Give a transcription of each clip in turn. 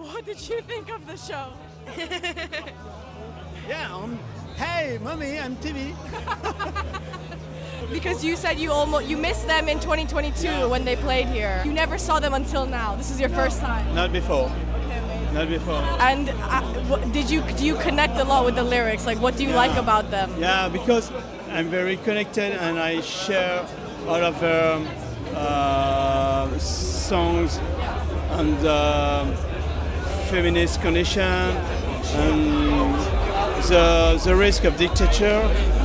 What did you think of the show? Yeah, hey, mommy, I'm TV. Because you said you missed them in 2022 when they played here. You never saw them until now. This is your first time. Not before. Okay, amazing. Not before. And do you connect a lot with the lyrics? Like, what do you like about them? Yeah, because I'm very connected and I share all of their songs and feminist condition and the risk of dictature,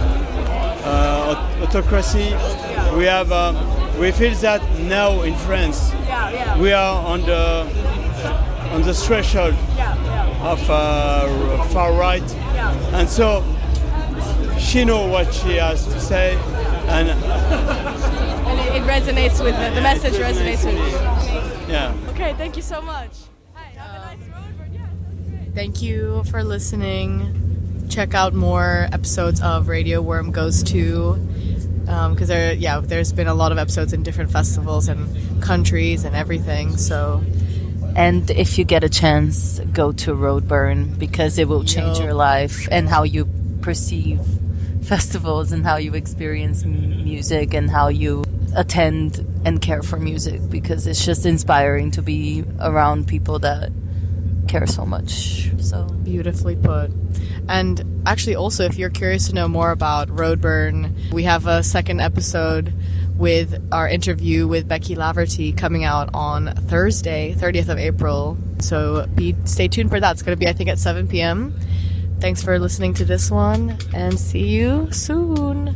autocracy. We feel that now in France. We are on the threshold of far right, and so she knows what she has to say, and it resonates with the message resonates with you. Yeah. Okay, thank you so much. Hi, have a nice road. Yeah, sounds great. Thank you for listening. Check out more episodes of Radio Worm Goes To, because there's been a lot of episodes in different festivals and countries and everything. So, and if you get a chance, go to Roadburn, because it will change your life and how you perceive festivals and how you experience music and how you attend and care for music, because it's just inspiring to be around people that care so much. So beautifully put. And actually, also, if you're curious to know more about Roadburn, we have a second episode with our interview with Becky Laverty coming out on Thursday, 30th of April. So stay tuned for that. It's going to be, I think, at 7 p.m. Thanks for listening to this one, and see you soon.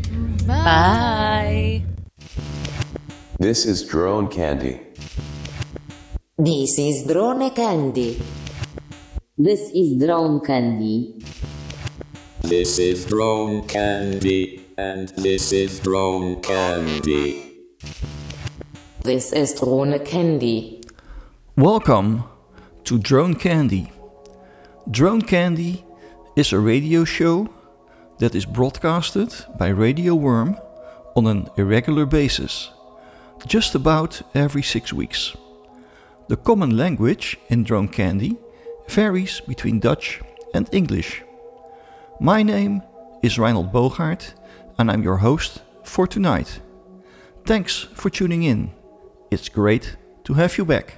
Bye. This is Drone Candy. This is Drone Candy. This is Drone Candy. This is Drone Candy, and this is Drone Candy. This is Drone Candy. Welcome to Drone Candy. Drone Candy is a radio show that is broadcasted by Radio Worm on an irregular basis, just about every 6 weeks. The common language in Drone Candy varies between Dutch and English. My name is Reinhold Bogaert and I'm your host for tonight. Thanks for tuning in. It's great to have you back.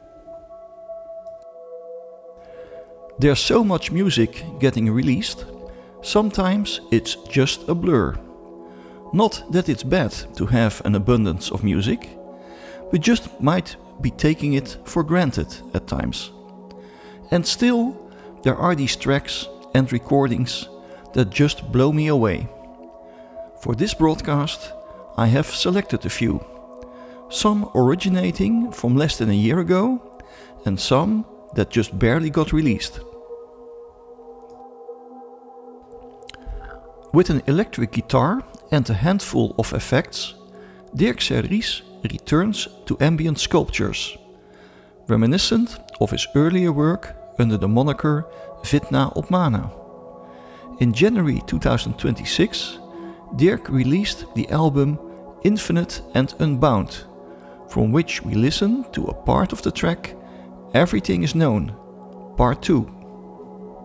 There's so much music getting released, sometimes it's just a blur. Not that it's bad to have an abundance of music, we just might be taking it for granted at times. And still, there are these tracks and recordings that just blow me away. For this broadcast, I have selected a few. Some originating from less than a year ago, and some that just barely got released. With an electric guitar and a handful of effects, Dirk Serries returns to ambient sculptures, reminiscent of his earlier work under the moniker Vidna op Mana. In January 2026, Dirk released the album Infinite and Unbound, from which we listen to a part of the track Everything is Known, Part 2.